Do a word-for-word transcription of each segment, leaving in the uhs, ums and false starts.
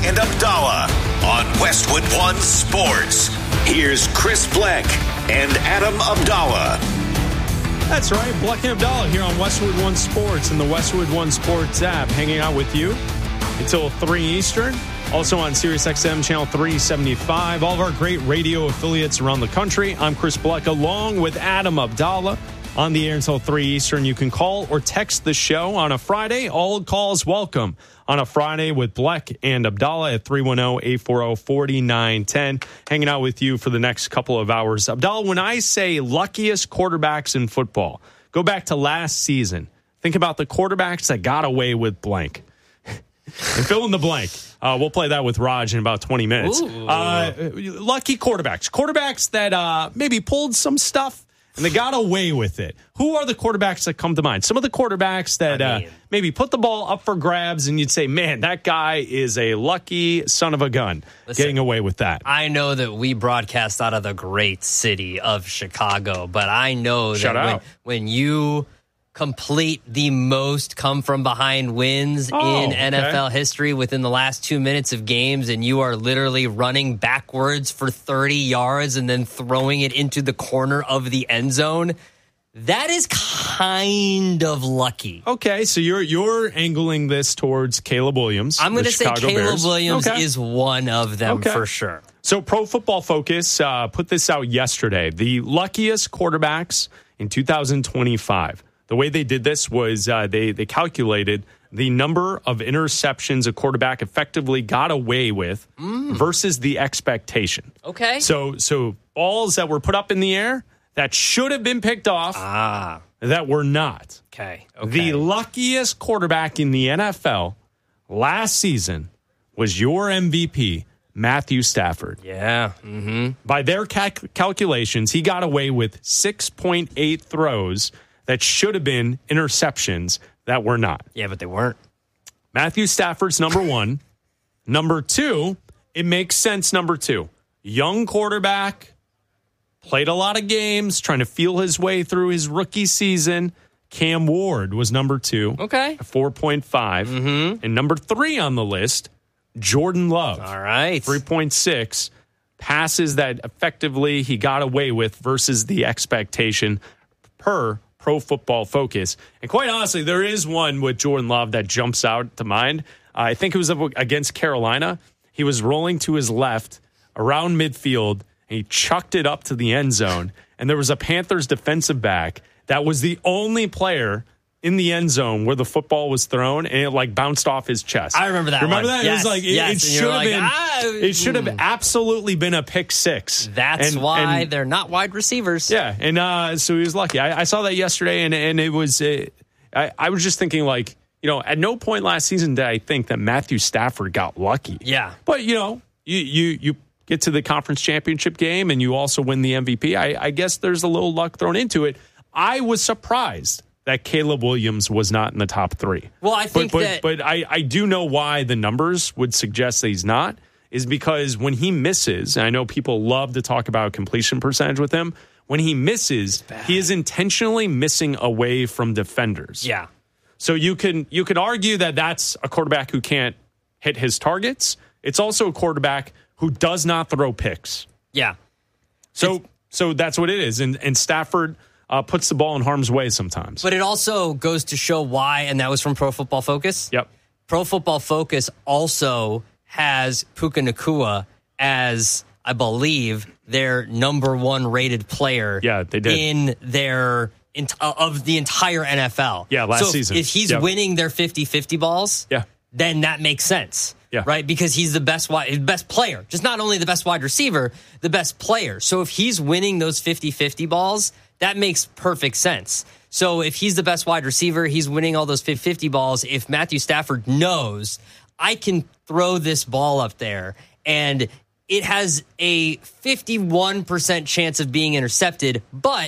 and Abdallah on Westwood One Sports. Here's Chris Bleck and Adam Abdallah. That's right, Bleck and Abdallah here on Westwood One Sports and the Westwood One Sports app, hanging out with you until three Eastern. Also on SiriusXM Channel three seventy-five. All of our great radio affiliates around the country. I'm Chris Bleck along with Adam Abdallah on the air until three Eastern. You can call or text the show on a Friday. All calls welcome on a Friday with Bleck and Abdallah at three one zero, eight four zero, four nine one zero. Hanging out with you for the next couple of hours. Abdallah, when I say luckiest quarterbacks in football, go back to last season. Think about the quarterbacks that got away with blank. And fill in the blank. Uh, we'll play that with Raj in about twenty minutes. Uh, lucky quarterbacks. Quarterbacks that uh, maybe pulled some stuff and they got away with it. Who are the quarterbacks that come to mind? Some of the quarterbacks that I mean, uh, maybe put the ball up for grabs and you'd say, man, that guy is a lucky son of a gun listen, getting away with that. I know that we broadcast out of the great city of Chicago, but I know Shout that out. when, when you complete the most come-from-behind wins oh, in N F L okay. history within the last two minutes of games, and you are literally running backwards for thirty yards and then throwing it into the corner of the end zone, that is kind of lucky. Okay, so you're you're angling this towards Caleb Williams. I'm going to say Chicago Caleb Bears. Williams okay. is one of them okay. for sure. So Pro Football Focus uh, put this out yesterday. The luckiest quarterbacks in two thousand twenty-five. The way they did this was uh, they, they calculated the number of interceptions a quarterback effectively got away with mm. versus the expectation. Okay. So so balls that were put up in the air that should have been picked off ah. that were not. Okay. okay. The luckiest quarterback in the N F L last season was your M V P, Matthew Stafford. Yeah. Mm-hmm. By their cal- calculations, he got away with six point eight throws that should have been interceptions that were not. Yeah, but they weren't. Matthew Stafford's number one. Number two, it makes sense, number two. Young quarterback, played a lot of games, trying to feel his way through his rookie season. Cam Ward was number two. Okay. At four point five. Mm-hmm. And number three on the list, Jordan Love. All right. three point six. Passes that effectively he got away with versus the expectation per Pro Football Focus. And quite honestly, there is one with Jordan Love that jumps out to mind. Uh, I think it was against Carolina. He was rolling to his left around midfield, and he chucked it up to the end zone. And there was a Panthers defensive back that was the only player in the end zone where the football was thrown, and it like bounced off his chest. I remember that. Remember one. that? Yes, it was like it, yes. it should have like, been. ah, It should have absolutely been a pick six. That's and, why and, they're not wide receivers. Yeah, and uh, so he was lucky. I, I saw that yesterday, and and it was. Uh, I, I was just thinking, like, you know, at no point last season did I think that Matthew Stafford got lucky. Yeah, but you know, you you you get to the conference championship game, and you also win the M V P. I, I guess there's a little luck thrown into it. I was surprised that Caleb Williams was not in the top three. Well, I think but, but, that... But I, I do know why the numbers would suggest that he's not, is because when he misses, and I know people love to talk about completion percentage with him, when he misses, he is intentionally missing away from defenders. Yeah. So you can you could argue that that's a quarterback who can't hit his targets. It's also a quarterback who does not throw picks. Yeah. So it's, so that's what it is. And, and Stafford... Uh, puts the ball in harm's way sometimes. But it also goes to show why, and that was from Pro Football Focus. Yep. Pro Football Focus also has Puka Nacua as, I believe, their number one rated player. Yeah, they did. In their in, uh, of the entire N F L. Yeah, last so if, season. If he's yep. winning their fifty-fifty balls, yeah. then that makes sense. Yeah. Right? Because he's the best wide, best player. Just not only the best wide receiver, the best player. So if he's winning those fifty-fifty balls, that makes perfect sense. So if he's the best wide receiver, he's winning all those fifty-fifty balls. If Matthew Stafford knows, I can throw this ball up there, and it has a fifty-one percent chance of being intercepted, but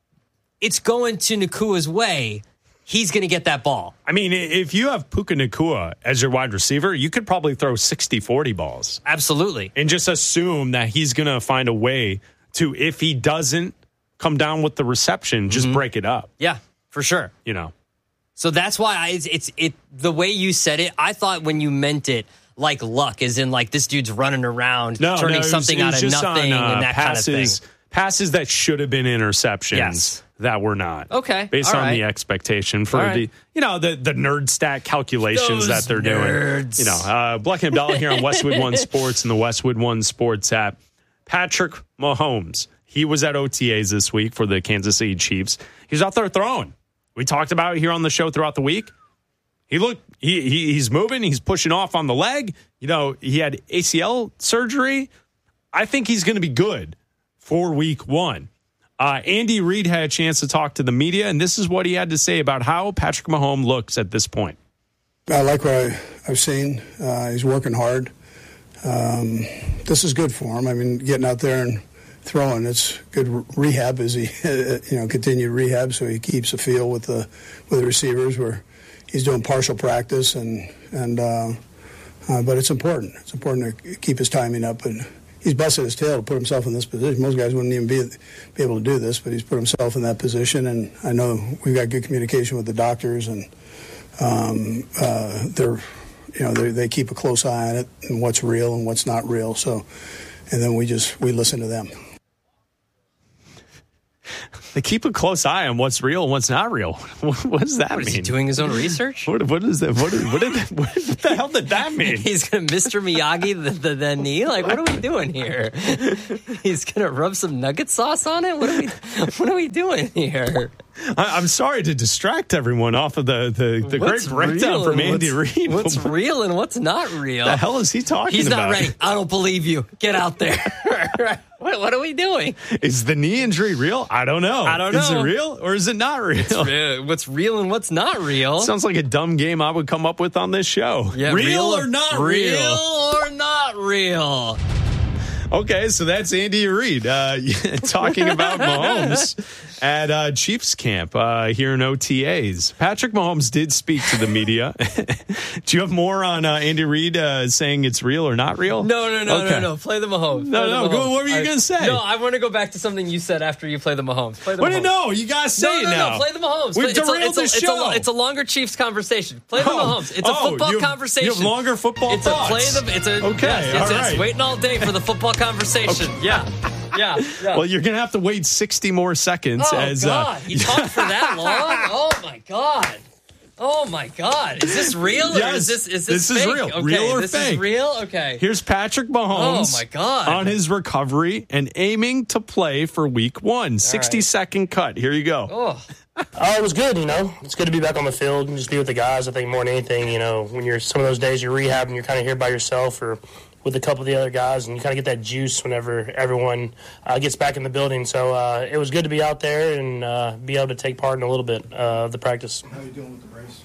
it's going to Nacua's way, he's going to get that ball. I mean, if you have Puka Nacua as your wide receiver, you could probably throw sixty forty balls. Absolutely. And just assume that he's going to find a way to, if he doesn't come down with the reception, just mm-hmm. break it up. Yeah, for sure. You know. So that's why I, it's, it's it the way you said it, I thought when you meant it like luck, as in like this dude's running around, no, turning no, it was, something it out was of just nothing on, uh, and that passes, kind of thing. Passes that should have been interceptions. Yes. That were not. Okay. Based all on right. the expectation for All right. the, you know, the, the nerd stat calculations Those that they're nerds. doing. You know, uh, Black and Abdallah here on Westwood One Sports and the Westwood One Sports app. Patrick Mahomes, he was at O T As this week for the Kansas City Chiefs. He's out there throwing. We talked about it here on the show throughout the week. He looked, he, he he's moving, he's pushing off on the leg. You know, he had A C L surgery. I think he's going to be good for week one. Uh, Andy Reid had a chance to talk to the media, and this is what he had to say about how Patrick Mahomes looks at this point. I like what I, I've seen. Uh, he's working hard. Um, this is good for him. I mean, getting out there and throwing, it's good rehab as he, you know, continued rehab, so he keeps a feel with the with the receivers where he's doing partial practice, and and uh, uh, but it's important. It's important to keep his timing up, and he's busted his tail to put himself in this position. Most guys wouldn't even be be able to do this, but he's put himself in that position. And I know we've got good communication with the doctors, and um, uh, they're, you know, they they keep a close eye on it and what's real and what's not real. So, and then we just we listen to them. They keep a close eye on what's real and what's not real. What does that What, mean? is he doing his own research? What, what is that? What, is, what, did, what the hell did that mean? He's going to Mister Miyagi the, the, the knee? Like, what are we doing here? He's going to rub some nugget sauce on it? What are we, what are we doing here? I, I'm sorry to distract everyone off of the, the, the great breakdown from Andy Reid. What's real and what's not real? The hell is he talking He's about? not ready. I don't believe you. Get out there. what, what are we doing? Is the knee injury real? I don't know. I don't know. Is it real or is it not real? Real- What's real and what's not real? Sounds like a dumb game I would come up with on this show. Yeah, real, or not real? Real or not real? Okay, so that's Andy Reid uh, talking about Mahomes at uh, Chiefs camp uh, here in O T As. Patrick Mahomes did speak to the media. Do you have more on uh, Andy Reid uh, saying it's real or not real? No, no, no, okay. no, no. Play the Mahomes. No, Play no, the go, Mahomes. what were you going to say? No, I want to go back to something you said after you play the Mahomes. Play the What? Mahomes. No, you got to say no, it no, now. No, play the Mahomes. We've Play, derailed it's a, the it's a, show. It's a, it's a longer Chiefs conversation. Play the Oh. Mahomes. It's a Oh, football you have, conversation. You have longer football it's thoughts. a play the. It's a okay. Yes, it's, all it's, right. it's waiting all day for the football conversation. Okay. Yeah. Yeah, yeah. Well, you're going to have to wait sixty more seconds. Oh, as, God. Uh, You talked for that long? Oh, my God. Oh, my God. Is this real or Yes, is this is this, this is fake? real. Okay, Real or this fake? is real? Okay. Here's Patrick Mahomes. Oh, my God. On his recovery and aiming to play for week one. sixty second cut. Here you go. Oh. Oh, it was good, you know. It's good to be back on the field and just be with the guys. I think more than anything, you know, when you're some of those days you're rehabbing, you're kind of here by yourself or with a couple of the other guys, and you kind of get that juice whenever everyone uh, gets back in the building. So uh, it was good to be out there and uh, be able to take part in a little bit uh, of the practice. How are you doing with the brace?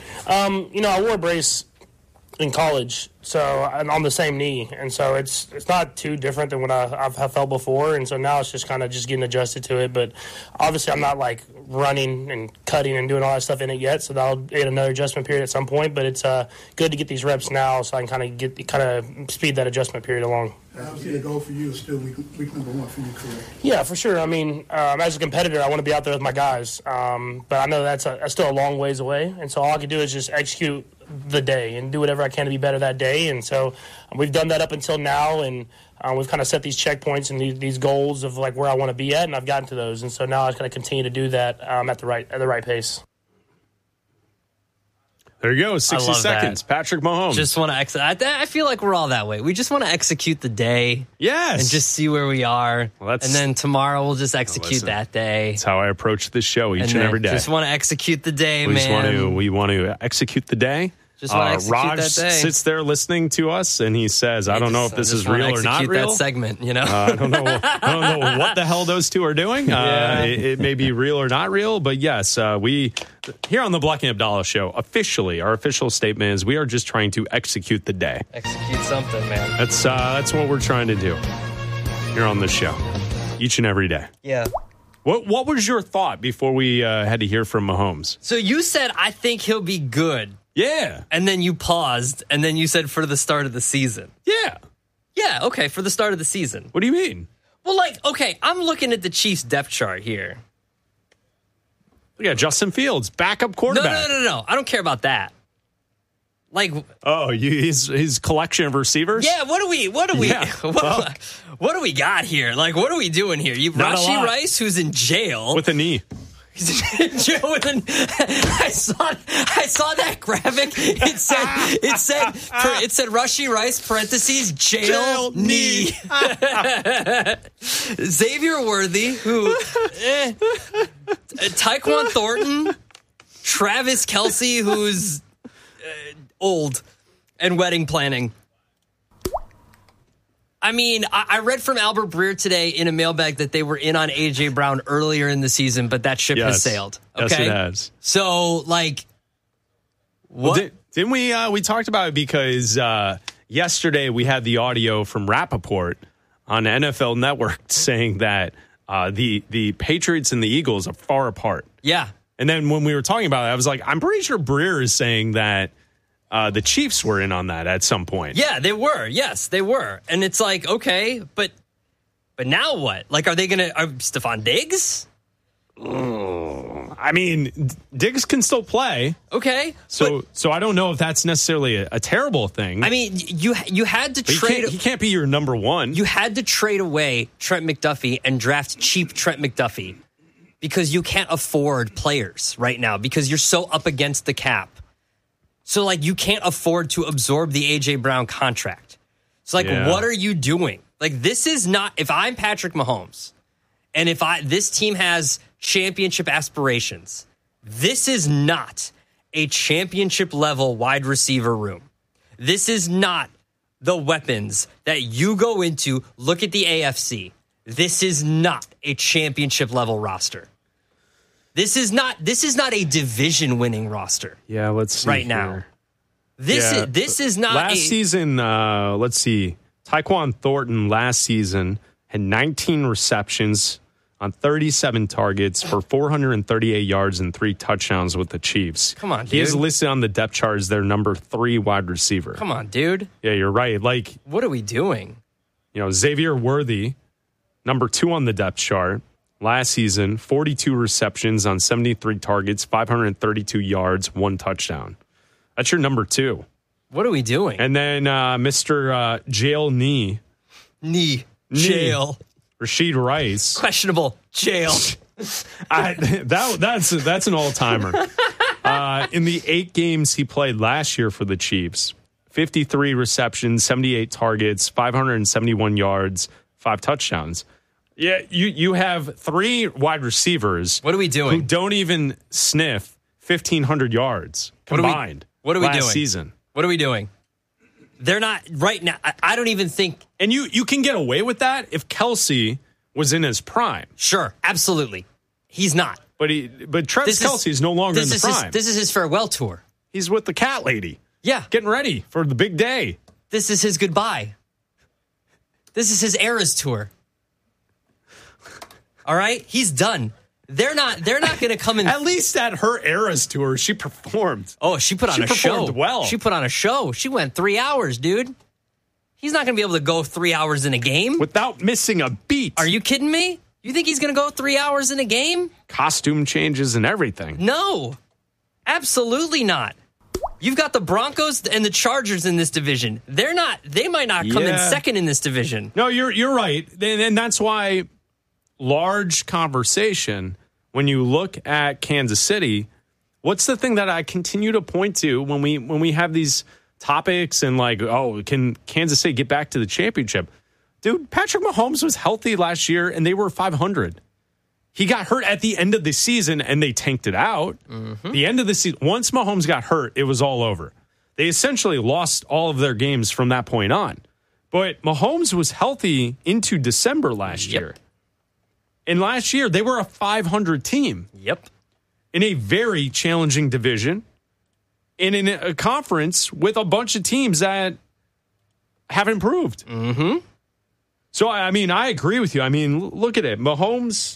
Um, you know, I wore a brace in college, so I'm on the same knee, and so it's it's not too different than what I, I've, I've felt before, and so now it's just kind of just getting adjusted to it. But obviously, I'm not like running and cutting and doing all that stuff in it yet, so that'll be another adjustment period at some point. But it's uh, good to get these reps now, so I can kind of get kind of speed that adjustment period along. Obviously, the goal for you is still week, week number one for you, correct? Yeah, for sure. I mean, um, as a competitor, I want to be out there with my guys, um, but I know that's, a, that's still a long ways away, and so all I can do is just execute the day and do whatever I can to be better that day. And so um, we've done that up until now, and uh, we've kind of set these checkpoints and these, these goals of like where I want to be at, and I've gotten to those. And so now I just got to continue to do that um, at the right at the right pace. There you go. sixty love seconds. that. Patrick Mahomes. Just want to ex- I, I feel like we're all that way. We just want to execute the day yes. and just see where we are. Well, that's- and then tomorrow we'll just execute listen, that day. That's how I approach this show each and, then every day. Just want to execute the day, we man. just want to we want to execute the day. Just wanna uh, execute Raj that day. sits there listening to us, and he says, "I don't know if I this just is wanna real or not execute real." That segment, you know. Uh, I don't know. I don't know what the hell those two are doing. Uh, Yeah. it, it may be real or not real, but yes, uh, we here on the Black and Abdallah show officially, our official statement is we are just trying to execute the day. Execute something, man. That's uh, that's what we're trying to do here on this show, each and every day. Yeah. What What was your thought before we uh, had to hear from Mahomes? So you said, I think he'll be good. Yeah, And then you paused, and then you said for the start of the season. yeah. Yeah, okay, for the start of the season. What do you mean? Well, like, okay, I'm looking at the Chiefs' depth chart here. Yeah, Justin Fields, backup No, quarterback. no, no, no, no. I don't care about that. Like, oh, you, his his collection of receivers. Yeah, what do we what do we Yeah, what, well, what do we got here? Like, what are we doing here? You Not a Rashee lot. Rice, who's in jail with a knee. He's in jail with an, I saw I saw that graphic. It said it said it said Rashee Rice parentheses jail, Jail knee. Xavier Worthy, who eh, Tyquan Thornton, Travis Kelce, who's uh, old and wedding planning. I mean, I, I read from Albert Breer today in a mailbag that they were in on A J Brown earlier in the season, but that ship Yes. has sailed. Okay? Yes, it has. So, like, what? Well, did, didn't we? Uh, we talked about it because uh, yesterday we had the audio from Rappaport on N F L Network saying that uh, the the Patriots and the Eagles are far apart. Yeah. And then when we were talking about it, I was like, I'm pretty sure Breer is saying that uh, the Chiefs were in on that at some point. Yeah, they were. Yes, they were. And it's like, okay, but but now what? Like, are they going to, Stephon Diggs? I mean, Diggs can still play. Okay. So but, so I don't know if that's necessarily a, a terrible thing. I mean, you you had to But he trade. can't, he can't be your number one. You had to trade away Trent McDuffie and draft cheap Trent McDuffie because you can't afford players right now because you're so up against the cap. So, like, you can't afford to absorb the A J Brown contract. So, like, Yeah. what are you doing? Like, this is not, if I'm Patrick Mahomes and if I this team has championship aspirations, this is not a championship level wide receiver room. This is not the weapons that you go into. Look at the A F C. This is not a championship level roster. This is not this is not a division winning roster. yeah, let's see right here. now. This Yeah. is this is not last a, season. Uh, let's see. Tyquan Thornton last season had nineteen receptions on thirty-seven targets for four hundred thirty-eight yards and three touchdowns with the Chiefs. Come on, He is dude. listed on the depth chart as their number three wide receiver. Come on, dude. Yeah, you're right. Like, What are we doing? you know, Xavier Worthy, number two on the depth chart. Last season, forty-two receptions on seventy-three targets, five hundred thirty-two yards, one touchdown. That's your number two. What are we doing? And then uh, Mister Uh, Jail Knee, Knee. Knee. Jail. Rashee Rice. Questionable. Jail. I, that that's that's an all timer. Uh, in the eight games he played last year for the Chiefs, fifty-three receptions, seventy-eight targets, five hundred seventy-one yards, five touchdowns. Yeah, you you have three wide receivers. What are we doing? Who don't even sniff fifteen hundred yards What are we- combined. what are we last doing? season? What are we doing? They're not right now. I, I don't even think. And you you can get away with that if Kelce was in his prime. Sure, absolutely. He's not. But he but Travis This Kelce is no longer in this the is prime. His, this is his farewell tour. He's with the cat lady. Yeah. Getting ready for the big day. This is his goodbye. This is his Eras tour. All right? He's done. They're not they're not going to come in. At least at her Eras tour, she performed. Oh, she put on She a show. performed well. She put on a show. She went three hours, dude. He's not going to be able to go three hours in a game. Without missing a beat. Are you kidding me? You think he's going to go three hours in a game? Costume changes and everything. No, absolutely not. You've got the Broncos and the Chargers in this division. They're not. They might not come in Yeah. second in this division. No, you're you're right. And, and that's why large conversation, when you look at Kansas City, what's the thing that I continue to point to when we when we have these topics and like, oh, can Kansas City get back to the championship? Dude, Patrick Mahomes was healthy last year and they were five hundred. He got hurt at the end of the season and they tanked it out. Mm-hmm. The end of the season, once Mahomes got hurt, it was all over. They essentially lost all of their games from that point on. But Mahomes was healthy into December last Yep. year. And last year, they were a five hundred team Yep. in a very challenging division and in a conference with a bunch of teams that have improved. Mm-hmm. So, I mean, I agree with you. I mean, l- look at it. Mahomes,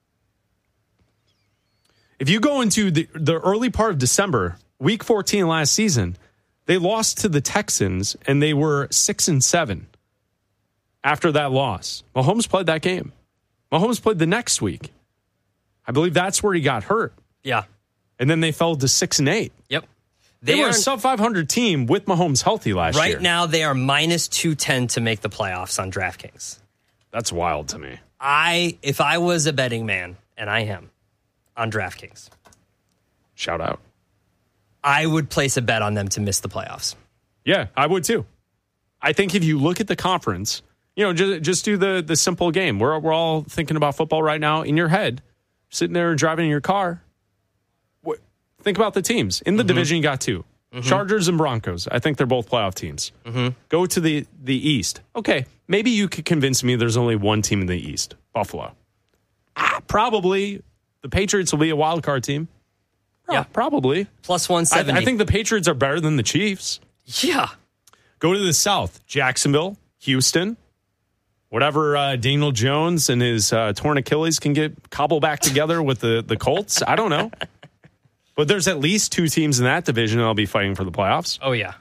if you go into the, the early part of December, week fourteen last season, they lost to the Texans and they were six and seven after that loss. Mahomes played that game. Mahomes played the next week. I believe that's where he got hurt. Yeah. And then they fell to six and eight. Yep. They, They were are a sub five hundred team with Mahomes healthy last right year. Right now, they are minus two ten to make the playoffs on DraftKings. That's wild to me. I, if I was a betting man, and I am, on DraftKings. Shout out. I would place a bet on them to miss the playoffs. Yeah, I would too. I think if you look at the conference, you know, just, just do the, the simple game. We're, we're all thinking about football right now in your head, sitting there and driving in your car. What, think about the teams. In the mm-hmm. division, you got two. Mm-hmm. Chargers and Broncos. I think they're both playoff teams. Mm-hmm. Go to the, the East. Okay, maybe you could convince me there's only one team in the East, Buffalo. Ah, probably the Patriots will be a wild card team. Yeah, probably. Plus one seventy. I, I think the Patriots are better than the Chiefs. Yeah. Go to the South. Jacksonville, Houston, whatever uh, Daniel Jones and his uh, torn Achilles can get cobbled back together with the, the Colts. I don't know. But there's at least two teams in that division that'll be fighting for the playoffs. Oh, yeah.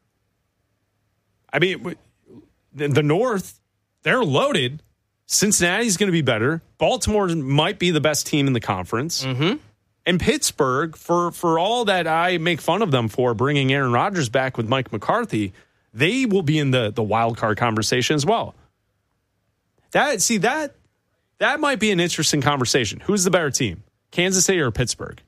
I mean, the North, they're loaded. Cincinnati's going to be better. Baltimore might be the best team in the conference. Mm-hmm. And Pittsburgh, for, for all that I make fun of them for bringing Aaron Rodgers back with Mike McCarthy, they will be in the, the wild card conversation as well. That see that that might be an interesting conversation. Who's the better team, Kansas City or Pittsburgh?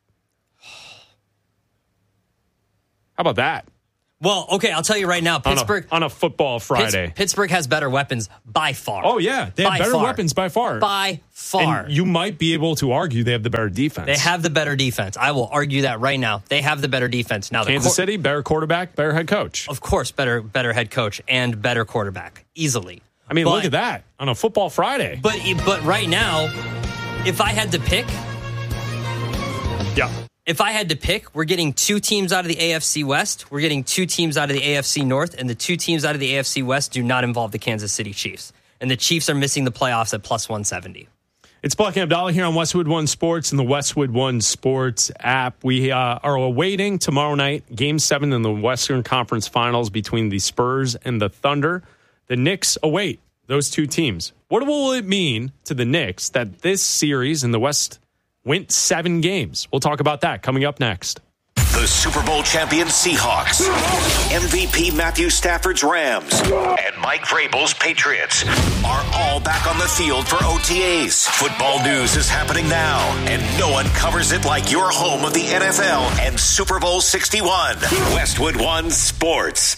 How about that? Well, okay, I'll tell you right now, Pittsburgh on a, on a football Friday. Pitts, Pittsburgh has better weapons by far. Oh yeah, they have by better far. weapons by far. By far, and you might be able to argue they have the better defense. They have the better defense. I will argue that right now. They have the better defense. Now, Kansas cor- City, better quarterback, better head coach. Of course, better better head coach and better quarterback easily. I mean, but, look at that on a football Friday. But but right now, if I had to pick, yeah. If I had to pick, we're getting two teams out of the A F C West. We're getting two teams out of the A F C North, and the two teams out of the A F C West do not involve the Kansas City Chiefs. And the Chiefs are missing the playoffs at plus one seventy. It's Black and Abdallah here on Westwood One Sports and the Westwood One Sports app. We uh, are awaiting tomorrow night Game seven in the Western Conference Finals between the Spurs and the Thunder. The Knicks await those two teams. What will it mean to the Knicks that this series in the West went seven games? We'll talk about that coming up next. The Super Bowl champion Seahawks, M V P Matthew Stafford's Rams, and Mike Vrabel's Patriots are all back on the field for O T As. Football news is happening now, and no one covers it like your home of the N F L and Super Bowl sixty-one. Westwood One Sports.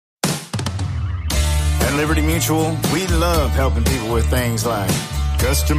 At Liberty Mutual, we love helping people with things like custom